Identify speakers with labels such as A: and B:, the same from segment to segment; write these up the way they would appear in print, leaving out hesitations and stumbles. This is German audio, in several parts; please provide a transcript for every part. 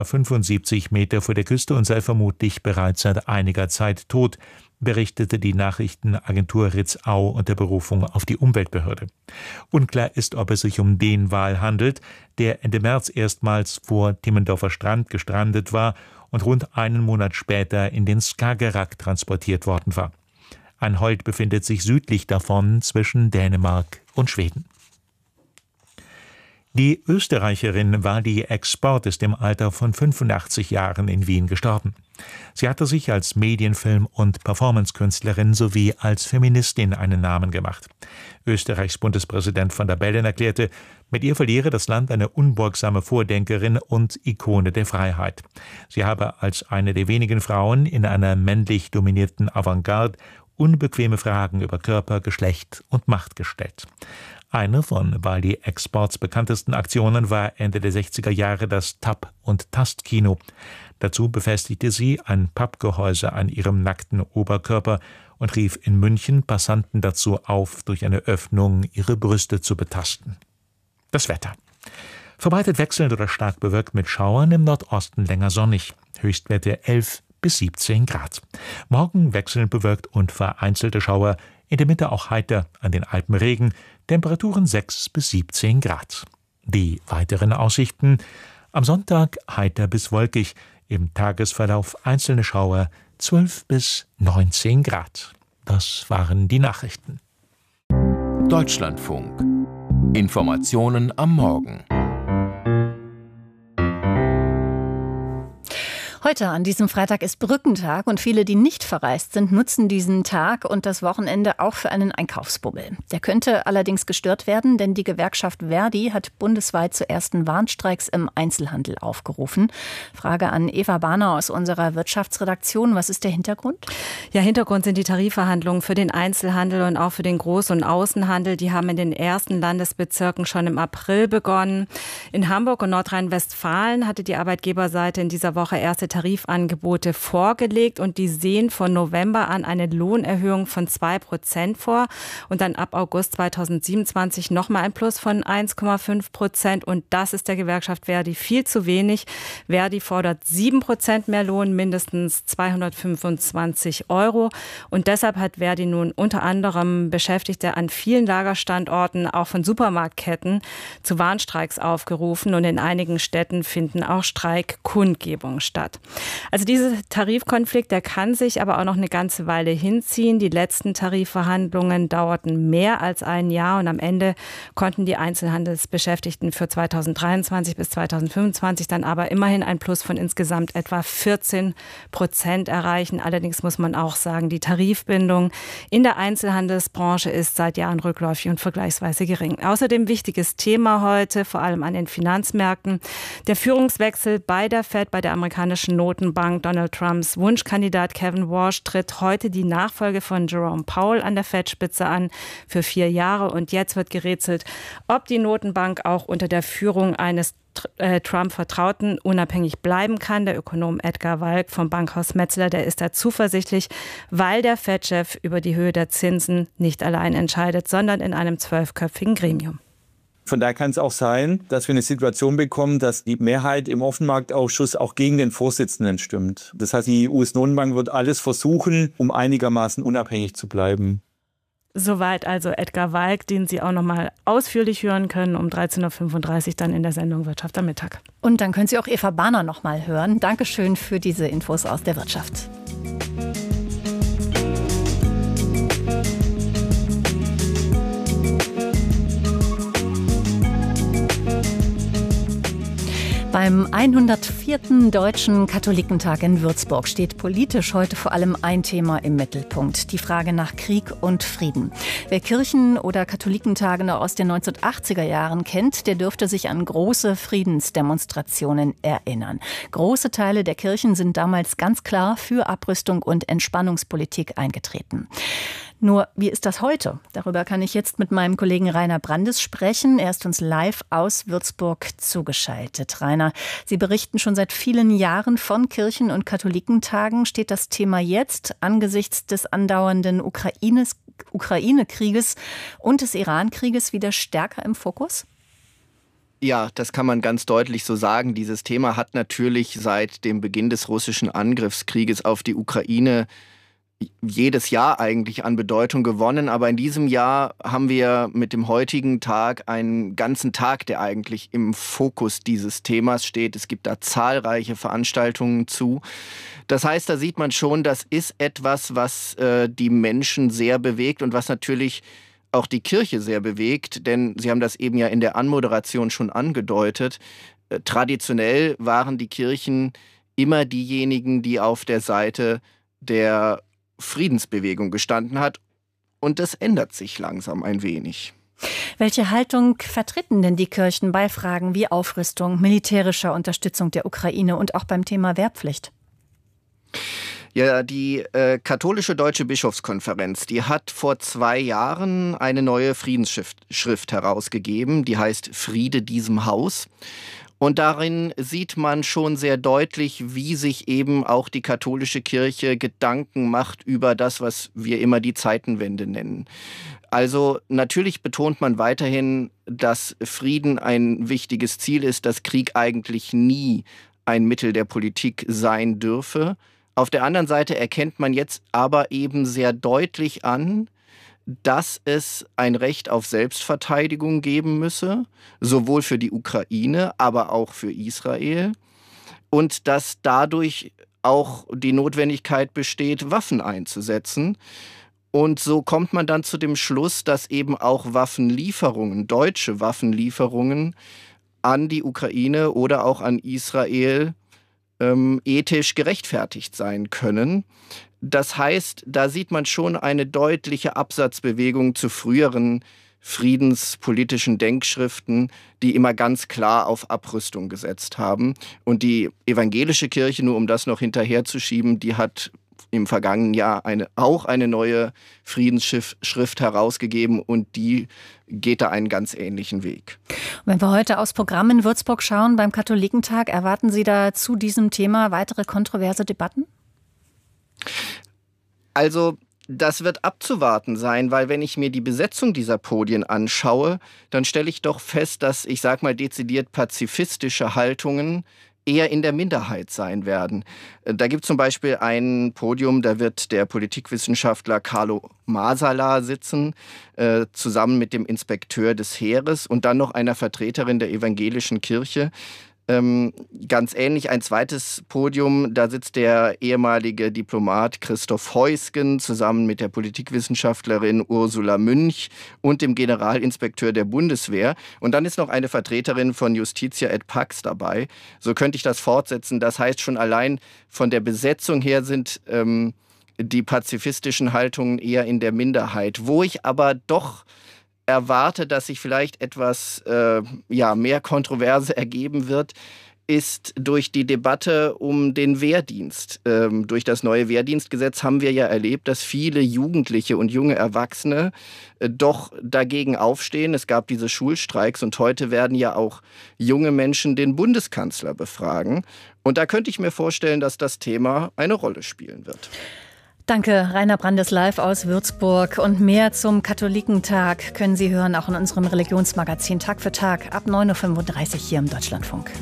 A: 75 Meter vor der Küste und sei vermutlich bereits seit einiger Zeit tot, berichtete die Nachrichtenagentur Ritzau unter Berufung auf die Umweltbehörde. Unklar ist, ob es sich um den Wal handelt, der Ende März erstmals vor Timmendorfer Strand gestrandet war und rund einen Monat später in den Skagerrak transportiert worden war. Anholt befindet sich südlich davon zwischen Dänemark und Schweden. Die Österreicherin Wally Export ist im Alter von 85 Jahren in Wien gestorben. Sie hatte sich als Medienfilm- und Performancekünstlerin sowie als Feministin einen Namen gemacht. Österreichs Bundespräsident von der Bellen erklärte, mit ihr verliere das Land eine unbeugsame Vordenkerin und Ikone der Freiheit. Sie habe als eine der wenigen Frauen in einer männlich dominierten Avantgarde unbequeme Fragen über Körper, Geschlecht und Macht gestellt. Eine von Wally Exports bekanntesten Aktionen war Ende der 60er Jahre das Tap- und Tastkino. Dazu befestigte sie ein Pappgehäuse an ihrem nackten Oberkörper und rief in München Passanten dazu auf, durch eine Öffnung ihre Brüste zu betasten. Das Wetter. Verbreitet wechselnd oder stark bewölkt mit Schauern, im Nordosten länger sonnig. Höchstwerte 11 bis 17 Grad. Morgen wechselnd bewölkt und vereinzelte Schauer, in der Mitte auch heiter, an den Alpen Regen, Temperaturen 6 bis 17 Grad. Die weiteren Aussichten: am Sonntag heiter bis wolkig, im Tagesverlauf einzelne Schauer 12 bis 19 Grad. Das waren die Nachrichten.
B: Deutschlandfunk. Informationen am Morgen.
C: Heute an diesem Freitag ist Brückentag und viele, die nicht verreist sind, nutzen diesen Tag und das Wochenende auch für einen Einkaufsbummel. Der könnte allerdings gestört werden, denn die Gewerkschaft ver.di hat bundesweit zu ersten Warnstreiks im Einzelhandel aufgerufen. Frage an Eva Bahner aus unserer Wirtschaftsredaktion. Was ist der Hintergrund?
D: Ja, Hintergrund sind die Tarifverhandlungen für den Einzelhandel und auch für den Groß- und Außenhandel. Die haben in den ersten Landesbezirken schon im April begonnen. In Hamburg und Nordrhein-Westfalen hatte die Arbeitgeberseite in dieser Woche erste Tarifangebote vorgelegt und die sehen von November an eine Lohnerhöhung von 2% vor und dann ab August 2027 nochmal ein Plus von 1,5% und das ist der Gewerkschaft ver.di viel zu wenig. ver.di fordert 7% mehr Lohn, mindestens 225 € und deshalb hat ver.di nun unter anderem Beschäftigte an vielen Lagerstandorten, auch von Supermarktketten, zu Warnstreiks aufgerufen und in einigen Städten finden auch Streikkundgebungen statt. Also dieser Tarifkonflikt, der kann sich aber auch noch eine ganze Weile hinziehen. Die letzten Tarifverhandlungen dauerten mehr als ein Jahr und am Ende konnten die Einzelhandelsbeschäftigten für 2023 bis 2025 dann aber immerhin ein Plus von insgesamt etwa 14% erreichen. Allerdings muss man auch sagen, die Tarifbindung in der Einzelhandelsbranche ist seit Jahren rückläufig und vergleichsweise gering. Außerdem wichtiges Thema heute, vor allem an den Finanzmärkten, der Führungswechsel bei der Fed, bei der amerikanischen Notenbank. Donald Trumps Wunschkandidat Kevin Warsh tritt heute die Nachfolge von Jerome Powell an der Fed-Spitze an für 4 Jahre. Und jetzt wird gerätselt, ob die Notenbank auch unter der Führung eines Trump-Vertrauten unabhängig bleiben kann. Der Ökonom Edgar Walk vom Bankhaus Metzler, der ist da zuversichtlich, weil der Fed-Chef über die Höhe der Zinsen nicht allein entscheidet, sondern in einem 12-köpfigen Gremium.
E: Von daher kann es auch sein, dass wir eine Situation bekommen, dass die Mehrheit im Offenmarktausschuss auch gegen den Vorsitzenden stimmt. Das heißt, die US-Notenbank wird alles versuchen, um einigermaßen unabhängig zu bleiben.
D: Soweit also Edgar Walk, den Sie auch noch mal ausführlich hören können um 13.35 Uhr dann in der Sendung Wirtschaft am Mittag.
C: Und dann können Sie auch Eva Bahner noch mal hören. Dankeschön für diese Infos aus der Wirtschaft. Beim 104. Deutschen Katholikentag in Würzburg steht politisch heute vor allem ein Thema im Mittelpunkt: die Frage nach Krieg und Frieden. Wer Kirchen- oder Katholikentage noch aus den 1980er Jahren kennt, der dürfte sich an große Friedensdemonstrationen erinnern. Große Teile der Kirchen sind damals ganz klar für Abrüstung und Entspannungspolitik eingetreten. Nur, wie ist das heute? Darüber kann ich jetzt mit meinem Kollegen Rainer Brandes sprechen. Er ist uns live aus Würzburg zugeschaltet. Rainer, Sie berichten schon seit vielen Jahren von Kirchen- und Katholikentagen. Steht das Thema jetzt angesichts des andauernden Ukraine-Krieges und des Iran-Krieges wieder stärker im Fokus?
F: Ja, das kann man ganz deutlich so sagen. Dieses Thema hat natürlich seit dem Beginn des russischen Angriffskrieges auf die Ukraine jedes Jahr eigentlich an Bedeutung gewonnen. Aber in diesem Jahr haben wir mit dem heutigen Tag einen ganzen Tag, der eigentlich im Fokus dieses Themas steht. Es gibt da zahlreiche Veranstaltungen zu. Das heißt, da sieht man schon, das ist etwas, was die Menschen sehr bewegt und was natürlich auch die Kirche sehr bewegt, denn Sie haben das eben ja in der Anmoderation schon angedeutet. Traditionell waren die Kirchen immer diejenigen, die auf der Seite der Friedensbewegung gestanden hat. Und das ändert sich langsam ein wenig.
C: Welche Haltung vertreten denn die Kirchen bei Fragen wie Aufrüstung, militärischer Unterstützung der Ukraine und auch beim Thema Wehrpflicht?
F: Ja, die katholische Deutsche Bischofskonferenz, die hat vor 2 Jahren eine neue Friedensschrift herausgegeben, die heißt Friede diesem Haus. Und darin sieht man schon sehr deutlich, wie sich eben auch die katholische Kirche Gedanken macht über das, was wir immer die Zeitenwende nennen. Also natürlich betont man weiterhin, dass Frieden ein wichtiges Ziel ist, dass Krieg eigentlich nie ein Mittel der Politik sein dürfe. Auf der anderen Seite erkennt man jetzt aber eben sehr deutlich an, dass es ein Recht auf Selbstverteidigung geben müsse, sowohl für die Ukraine, aber auch für Israel. Und dass dadurch auch die Notwendigkeit besteht, Waffen einzusetzen. Und so kommt man dann zu dem Schluss, dass eben auch Waffenlieferungen, deutsche Waffenlieferungen an die Ukraine oder auch an Israel ethisch gerechtfertigt sein können. Das heißt, da sieht man schon eine deutliche Absatzbewegung zu früheren friedenspolitischen Denkschriften, die immer ganz klar auf Abrüstung gesetzt haben. Und die evangelische Kirche, nur um das noch hinterherzuschieben, die hat im vergangenen Jahr auch eine neue Friedensschrift herausgegeben und die geht da einen ganz ähnlichen Weg.
C: Wenn wir heute aufs Programm in Würzburg schauen beim Katholikentag, erwarten Sie da zu diesem Thema weitere kontroverse Debatten?
F: Also das wird abzuwarten sein, weil wenn ich mir die Besetzung dieser Podien anschaue, dann stelle ich doch fest, dass, ich sag mal, dezidiert pazifistische Haltungen eher in der Minderheit sein werden. Da gibt es zum Beispiel ein Podium, da wird der Politikwissenschaftler Carlo Masala sitzen, zusammen mit dem Inspekteur des Heeres und dann noch einer Vertreterin der evangelischen Kirche. Ganz ähnlich ein zweites Podium, da sitzt der ehemalige Diplomat Christoph Heusgen zusammen mit der Politikwissenschaftlerin Ursula Münch und dem Generalinspekteur der Bundeswehr. Und dann ist noch eine Vertreterin von Justitia et Pax dabei. So könnte ich das fortsetzen. Das heißt, schon allein von der Besetzung her sind die pazifistischen Haltungen eher in der Minderheit. Wo ich aber doch erwarte, dass sich vielleicht etwas mehr Kontroverse ergeben wird, ist durch die Debatte um den Wehrdienst. Durch das neue Wehrdienstgesetz haben wir ja erlebt, dass viele Jugendliche und junge Erwachsene doch dagegen aufstehen. Es gab diese Schulstreiks und heute werden ja auch junge Menschen den Bundeskanzler befragen. Und da könnte ich mir vorstellen, dass das Thema eine Rolle spielen wird.
C: Danke, Rainer Brandes live aus Würzburg. Und mehr zum Katholikentag können Sie hören auch in unserem Religionsmagazin Tag für Tag ab 9.35 Uhr hier im Deutschlandfunk.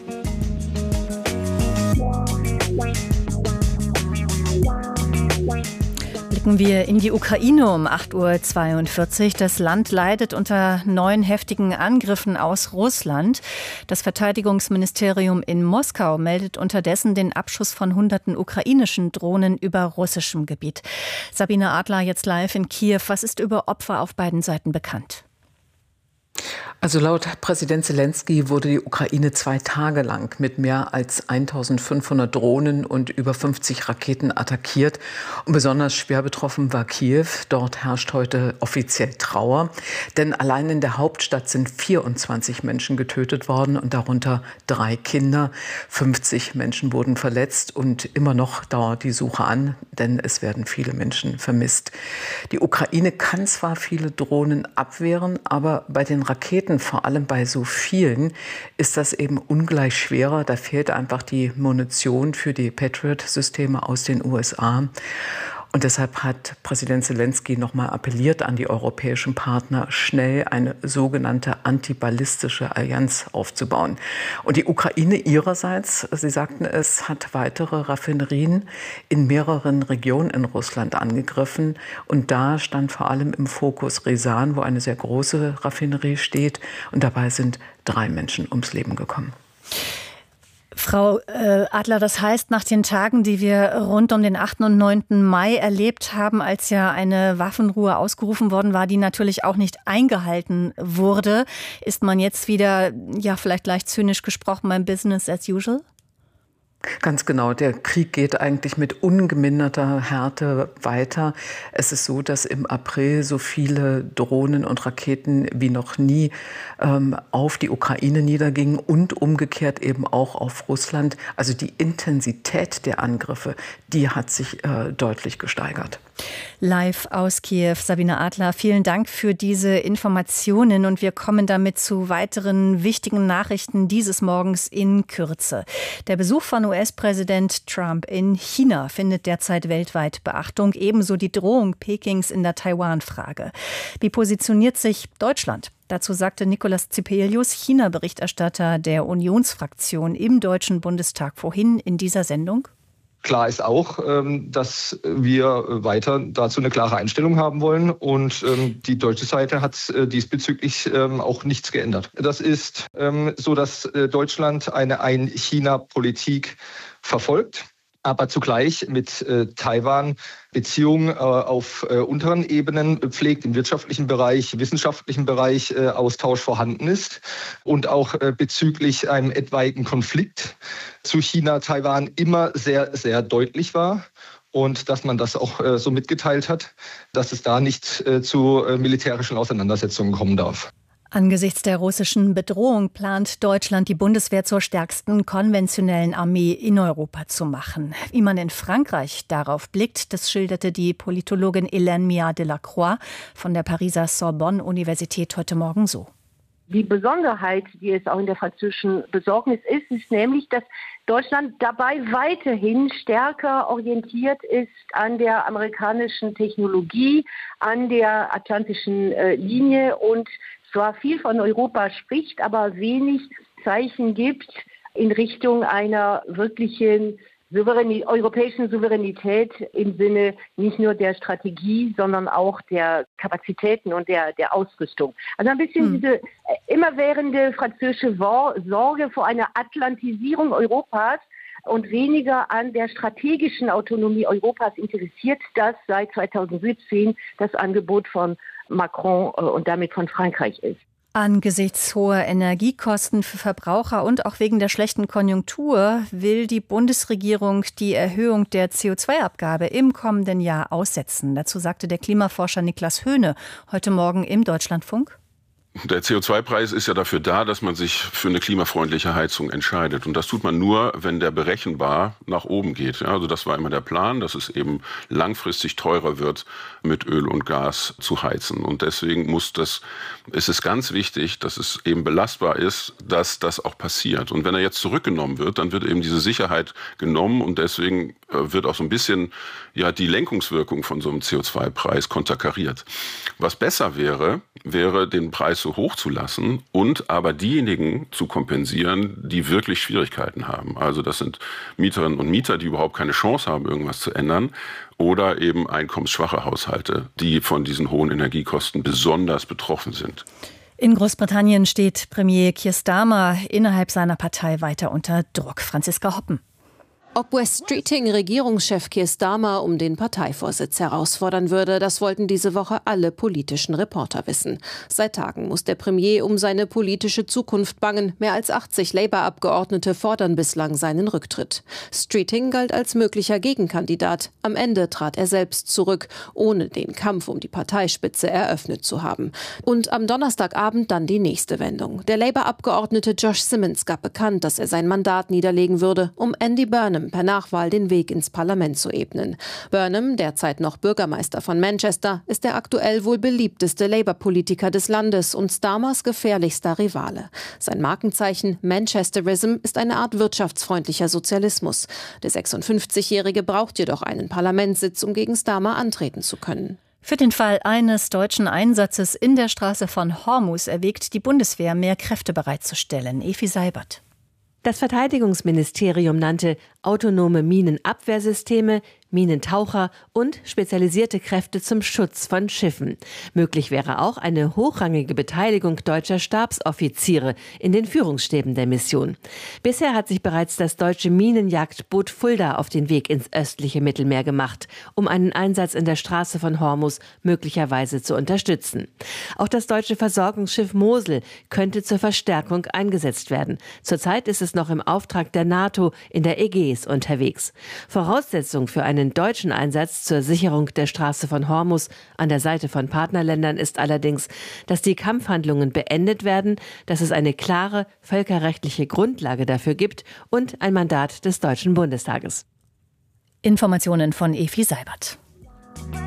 C: Blicken wir in die Ukraine um 8.42 Uhr. Das Land leidet unter 9 heftigen Angriffen aus Russland. Das Verteidigungsministerium in Moskau meldet unterdessen den Abschuss von hunderten ukrainischen Drohnen über russischem Gebiet. Sabine Adler jetzt live in Kiew. Was ist über Opfer auf beiden Seiten bekannt?
G: Also laut Präsident Selenskyj wurde die Ukraine 2 Tage lang mit mehr als 1500 Drohnen und über 50 Raketen attackiert. Und besonders schwer betroffen war Kiew. Dort herrscht heute offiziell Trauer. Denn allein in der Hauptstadt sind 24 Menschen getötet worden und darunter 3 Kinder. 50 Menschen wurden verletzt und immer noch dauert die Suche an, denn es werden viele Menschen vermisst. Die Ukraine kann zwar viele Drohnen abwehren, aber bei den Raketen, vor allem bei so vielen, ist das eben ungleich schwerer. Da fehlt einfach die Munition für die Patriot-Systeme aus den USA. Und deshalb hat Präsident Zelensky nochmal appelliert an die europäischen Partner, schnell eine sogenannte antiballistische Allianz aufzubauen. Und die Ukraine ihrerseits, Sie sagten es, hat weitere Raffinerien in mehreren Regionen in Russland angegriffen. Und da stand vor allem im Fokus Ryazan, wo eine sehr große Raffinerie steht. Und dabei sind 3 Menschen ums Leben gekommen.
C: Frau Adler, das heißt, nach den Tagen, die wir rund um den 8. und 9. Mai erlebt haben, als ja eine Waffenruhe ausgerufen worden war, die natürlich auch nicht eingehalten wurde, ist man jetzt wieder, ja vielleicht leicht zynisch gesprochen, beim Business as usual?
G: Ganz genau. Der Krieg geht eigentlich mit ungeminderter Härte weiter. Es ist so, dass im April so viele Drohnen und Raketen wie noch nie auf die Ukraine niedergingen und umgekehrt eben auch auf Russland. Also die Intensität der Angriffe, die hat sich deutlich gesteigert.
C: Live aus Kiew, Sabine Adler, vielen Dank für diese Informationen und wir kommen damit zu weiteren wichtigen Nachrichten dieses Morgens in Kürze. Der Besuch von US-Präsident Trump in China findet derzeit weltweit Beachtung, ebenso die Drohung Pekings in der Taiwan-Frage. Wie positioniert sich Deutschland? Dazu sagte Nikolaus Zipelius, China-Berichterstatter der Unionsfraktion im Deutschen Bundestag, vorhin in dieser Sendung.
H: Klar ist auch, dass wir weiter dazu eine klare Einstellung haben wollen und die deutsche Seite hat diesbezüglich auch nichts geändert. Das ist so, dass Deutschland eine Ein-China-Politik verfolgt, aber zugleich mit Taiwan Beziehungen auf unteren Ebenen pflegt, im wirtschaftlichen Bereich, wissenschaftlichen Bereich Austausch vorhanden ist und auch bezüglich einem etwaigen Konflikt zu China, Taiwan immer sehr, sehr deutlich war. Und dass man das auch so mitgeteilt hat, dass es da nicht zu militärischen Auseinandersetzungen kommen darf.
C: Angesichts der russischen Bedrohung plant Deutschland, die Bundeswehr zur stärksten konventionellen Armee in Europa zu machen. Wie man in Frankreich darauf blickt, das schilderte die Politologin Hélène Miat de la Croix von der Pariser Sorbonne-Universität heute Morgen so.
I: Die Besonderheit, die es auch in der französischen Besorgnis ist nämlich, dass Deutschland dabei weiterhin stärker orientiert ist an der amerikanischen Technologie, an der atlantischen Linie und zwar viel von Europa spricht, aber wenig Zeichen gibt in Richtung einer wirklichen europäischen Souveränität im Sinne nicht nur der Strategie, sondern auch der Kapazitäten und der Ausrüstung. Also ein bisschen diese immerwährende französische Sorge vor einer Atlantisierung Europas und weniger an der strategischen Autonomie Europas interessiert das seit 2017 das Angebot von Macron und damit von Frankreich ist.
C: Angesichts hoher Energiekosten für Verbraucher und auch wegen der schlechten Konjunktur will die Bundesregierung die Erhöhung der CO2-Abgabe im kommenden Jahr aussetzen. Dazu sagte der Klimaforscher Niklas Höhne heute Morgen im Deutschlandfunk.
J: Der CO2-Preis ist ja dafür da, dass man sich für eine klimafreundliche Heizung entscheidet. Und das tut man nur, wenn der berechenbar nach oben geht. Ja, also das war immer der Plan, dass es eben langfristig teurer wird, mit Öl und Gas zu heizen. Und deswegen ist es ganz wichtig, dass es eben belastbar ist, dass das auch passiert. Und wenn er jetzt zurückgenommen wird, dann wird eben diese Sicherheit genommen. Und deswegen wird auch so ein bisschen die Lenkungswirkung von so einem CO2-Preis konterkariert. Was besser wäre, den Preis so hoch zu lassen und aber diejenigen zu kompensieren, die wirklich Schwierigkeiten haben. Also das sind Mieterinnen und Mieter, die überhaupt keine Chance haben, irgendwas zu ändern, oder eben einkommensschwache Haushalte, die von diesen hohen Energiekosten besonders betroffen sind.
C: In Großbritannien steht Premier Keir Starmer innerhalb seiner Partei weiter unter Druck. Franziska Hoppen.
K: Ob West Streeting-Regierungschef Keir Starmer um den Parteivorsitz herausfordern würde, das wollten diese Woche alle politischen Reporter wissen. Seit Tagen muss der Premier um seine politische Zukunft bangen. Mehr als 80 Labour-Abgeordnete fordern bislang seinen Rücktritt. Streeting galt als möglicher Gegenkandidat. Am Ende trat er selbst zurück, ohne den Kampf um die Parteispitze eröffnet zu haben. Und am Donnerstagabend dann die nächste Wendung. Der Labour-Abgeordnete Josh Simmons gab bekannt, dass er sein Mandat niederlegen würde, um Andy Burnham Burnham per Nachwahl den Weg ins Parlament zu ebnen. Burnham, derzeit noch Bürgermeister von Manchester, ist der aktuell wohl beliebteste Labour-Politiker des Landes und Starmers gefährlichster Rivale. Sein Markenzeichen Manchesterism ist eine Art wirtschaftsfreundlicher Sozialismus. Der 56-Jährige braucht jedoch einen Parlamentssitz, um gegen Starmer antreten zu können.
C: Für den Fall eines deutschen Einsatzes in der Straße von Hormuz erwägt die Bundeswehr, mehr Kräfte bereitzustellen. Evi Seibert.
L: Das Verteidigungsministerium nannte autonome Minenabwehrsysteme, Minentaucher und spezialisierte Kräfte zum Schutz von Schiffen. Möglich wäre auch eine hochrangige Beteiligung deutscher Stabsoffiziere in den Führungsstäben der Mission. Bisher hat sich bereits das deutsche Minenjagdboot Fulda auf den Weg ins östliche Mittelmeer gemacht, um einen Einsatz in der Straße von Hormuz möglicherweise zu unterstützen. Auch das deutsche Versorgungsschiff Mosel könnte zur Verstärkung eingesetzt werden. Zurzeit ist es noch im Auftrag der NATO in der Ägäis unterwegs. Voraussetzung für einen deutschen Einsatz zur Sicherung der Straße von Hormuz an der Seite von Partnerländern ist allerdings, dass die Kampfhandlungen beendet werden, dass es eine klare völkerrechtliche Grundlage dafür gibt und ein Mandat des Deutschen Bundestages.
C: Informationen von Evi Seibert.